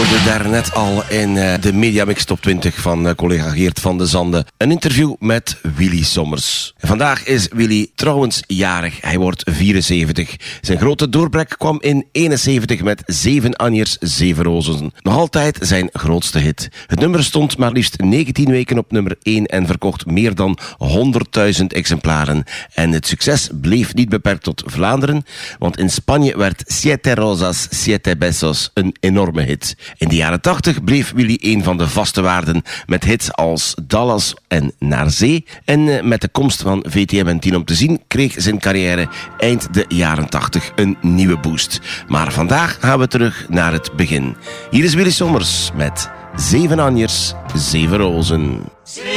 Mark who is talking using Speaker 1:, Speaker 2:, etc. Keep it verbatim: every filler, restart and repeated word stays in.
Speaker 1: hoorde daarnet al in uh, de Mediamix Top twintig van uh, collega Geert van de Zande een interview met Willy Sommers. En vandaag is Willy trouwens jarig. Hij wordt vierenzeventig. Zijn grote doorbraak kwam in eenenzeventig met Zeven Anjers, Zeven Rozen. Nog altijd zijn grootste hit. Het nummer stond maar liefst negentien weken op nummer één en verkocht meer dan honderdduizend exemplaren. En het succes bleef niet beperkt tot Vlaanderen, want in Spanje werd Siete Rosas, Siete Besos een enorme hit. In de jaren tachtig bleef Willy een van de vaste waarden met hits als Dallas en Naar Zee. En met de komst van V T M en tien om te zien kreeg zijn carrière eind de jaren tachtig een nieuwe boost. Maar vandaag gaan we terug naar het begin. Hier is Willy Sommers met Zeven Anjers, Zeven Rozen.